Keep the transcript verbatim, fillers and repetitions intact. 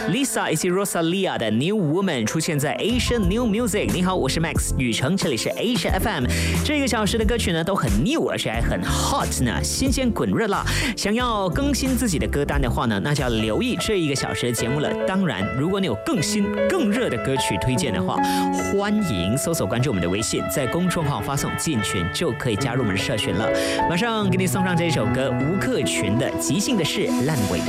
Lisa 以及 Rosalia 的 New Woman 出现在 Asian New Music。你好，我是 Max 雨成，这里是 Asia F M。这个小时的歌曲呢都很 new， 而且还很 hot 呢，新鲜滚热辣。想要更新自己的歌单的话呢，那就要留意这一个小时的节目了。当然，如果你有更新更热的歌曲推荐的话，欢迎搜索关注我们的微信，在公众号发送进群就可以加入我们的社群了。马上给你送上这一首歌，吴克群的《即兴的事，烂尾的